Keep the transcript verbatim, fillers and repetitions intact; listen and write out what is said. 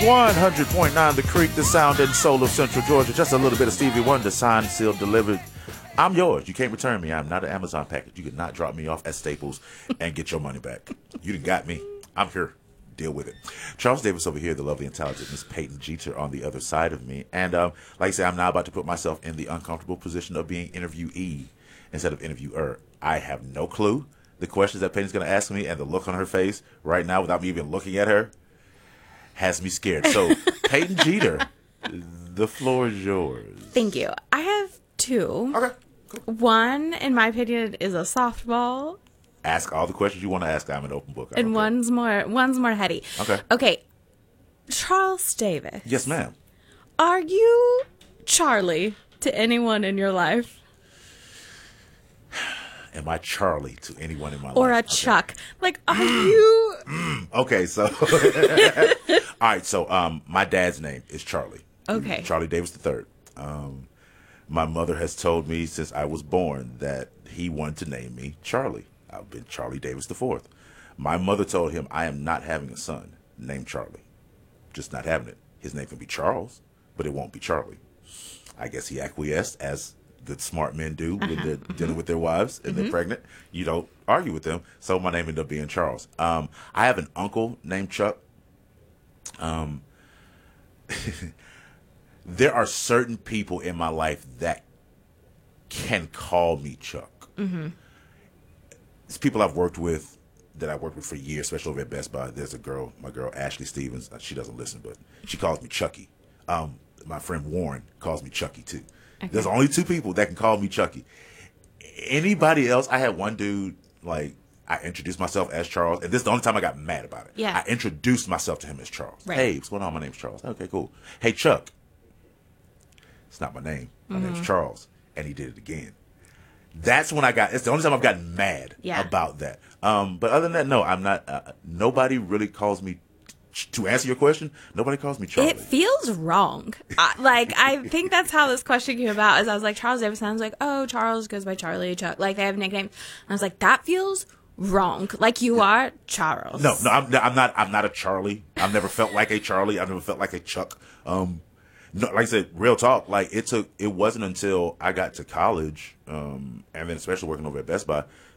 one hundred point nine The Creek, the sound and soul of Central Georgia. Just a little bit of Stevie Wonder, signed, sealed, delivered. I'm yours. You can't return me. I'm not an Amazon package. You cannot drop me off at Staples and get your money back. You done got me. I'm here. Deal with it. Charles Davis over here, the lovely, intelligent Miss Peyton Jeter on the other side of me. And um, like I said, I'm now about to put myself in the uncomfortable position of being interviewee instead of interviewer. I have no clue the questions that Peyton's going to ask me, and the look on her face right now without me even looking at her has me scared. So, Peyton Jeter, the floor is yours. Thank you. I have two. Okay. Cool. One, in my opinion, is a softball. Ask all the questions you want to ask. I'm an open book. And one's more one's more heady. Okay. Okay. Charles Davis. Yes, ma'am. Are you Charlie to anyone in your life? Am I Charlie to anyone in my or life? Or a okay. Chuck? Like, are you... Okay, so... All right, so um, my dad's name is Charlie. Okay. Charlie Davis the third. Um, my mother has told me since I was born that he wanted to name me Charlie. I've been Charlie Davis the fourth. My mother told him, I am not having a son named Charlie. Just not having it. His name can be Charles, but it won't be Charlie. I guess he acquiesced, as good smart men do when uh-huh. they're dealing with their wives and mm-hmm. they're pregnant. You don't argue with them. So my name ended up being Charles. Um, I have an uncle named Chuck. Um, there are certain people in my life that can call me Chuck. Mm-hmm. It's people I've worked with, that I've worked with for years, especially over at Best Buy. There's a girl, my girl Ashley Stevens. She doesn't listen, but she calls me Chucky. Um, my friend Warren calls me Chucky too. Okay. There's only two people that can call me Chucky. Anybody else, I had one dude, like, I introduced myself as Charles, and this is the only time I got mad about it. Yeah. I introduced myself to him as Charles. Right. Hey, what's going on? My name's Charles. Okay, cool. Hey, Chuck. It's not my name. My mm-hmm. name's Charles. And he did it again. That's when I got, it's the only time I've gotten mad yeah. about that. Um, but other than that, no, I'm not, uh, nobody really calls me, to answer your question, nobody calls me Charlie. It feels wrong. I, like, I think that's how this question came about, is I was like, Charles Davis, and I was like, oh, Charles goes by Charlie, Chuck, like, they have nicknames. And I was like, that feels wrong. Like, you are Charles. No, no, I'm, I'm not, I'm not a Charlie. I've never felt like a Charlie. I've never felt like a Chuck. Um, no, like I said, real talk, like, it took, it wasn't until I got to college, um, and then especially working over at Best Buy,